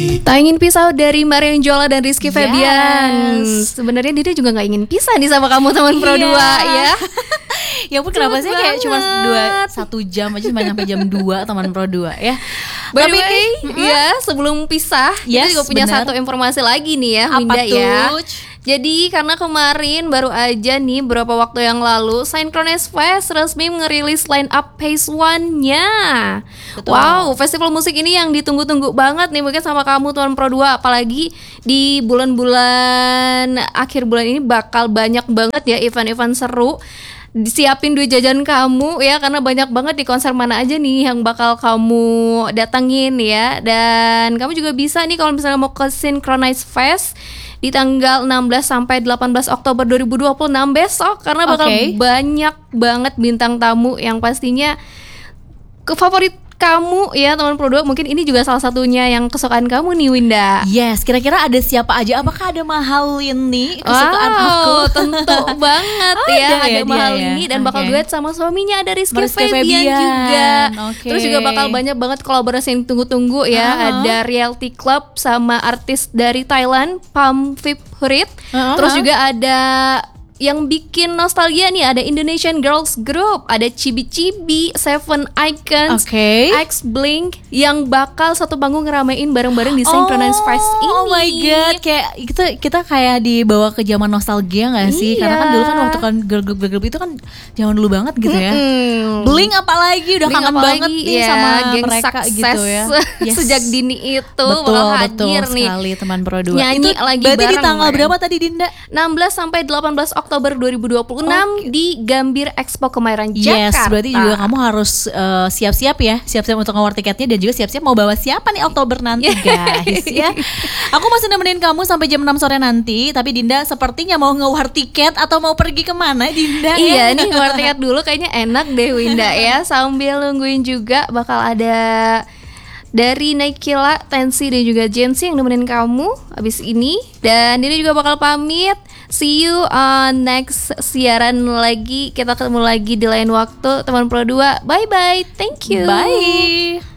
Tak ingin pisah dari Marian Jola dan Rizky Febian. Sebenarnya Didi juga gak ingin pisah nih sama kamu teman Pro 2 ya. Ya ampun, kenapa sih kayak cuma 1 jam aja sampai nyampe jam 2 teman Pro 2 ya. By the way, ya sebelum pisah kita juga punya satu informasi lagi nih ya, Winda ya. Jadi karena kemarin baru aja nih beberapa waktu yang lalu Synchronize Fest resmi ngerilis line up Phase 1-nya. Wow, festival musik ini yang ditunggu-tunggu banget nih mungkin sama kamu teman Pro 2, apalagi di bulan-bulan akhir bulan ini bakal banyak banget ya event-event seru. Disiapin duit jajan kamu ya, karena banyak banget di konser mana aja nih yang bakal kamu datengin ya. Dan kamu juga bisa nih kalau misalnya mau ke Synchronize Fest di tanggal 16 sampai 18 Oktober 2026 besok, karena bakal banyak banget bintang tamu yang pastinya favorit kamu ya teman Pro 2. Mungkin ini juga salah satunya yang kesukaan kamu nih Winda. Yes, kira-kira ada siapa aja? Apakah ada Mahalini kesukaan aku? Tentu banget ada Mahalini dan bakal duet sama suaminya ada Rizky Febian juga. Terus juga bakal banyak banget kolaborasi yang tunggu-tunggu ya. Ada Reality Club sama artis dari Thailand Pam Vip Hurit. Terus juga ada yang bikin nostalgia nih, ada Indonesian Girls Group, ada Cibi Cibi, Seven Icons, X Blink yang bakal satu panggung ngeramein bareng-bareng di Synchronize Fest ini. Oh my god, kayak kita kayak dibawa ke zaman nostalgia nggak sih? Karena kan dulu kan waktu kan girl group itu kan zaman dulu banget gitu ya. Blink apalagi udah kangen banget nih sama mereka gitu ya. Sejak dini itu betul hadir nih sekali teman Pro 2. Nyanyi itu lagi berarti bareng. Di tanggal berapa tadi Dinda? 16 sampai 18 Oktober 2026 di Gambir Expo Kemayoran Jakarta. Yes, berarti juga kamu harus siap-siap ya, siap-siap untuk ngawar tiketnya dan juga siap-siap mau bawa siapa nih Oktober nanti guys ya. Aku masih nemenin kamu sampai jam 6 sore nanti, tapi Dinda sepertinya mau ngawar tiket atau mau pergi kemana Dinda? Iya nih ngawar tiket dulu kayaknya enak deh Winda ya. Sambil nungguin juga bakal ada dari Naikila, Tensi dan juga Jensi yang nemenin kamu abis ini. Dan ini juga bakal pamit. See you on next siaran lagi. Kita ketemu lagi di lain waktu teman Pro 2. Bye bye. Thank you. Bye.